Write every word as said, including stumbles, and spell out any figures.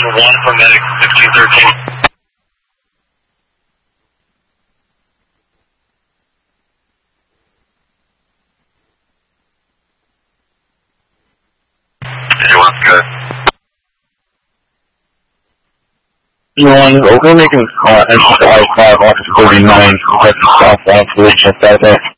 one for medic fifteen thirteen. Anyone's good. Anyone, we're making uh, entry to I five, office forty-nine, correct southbound, solution, south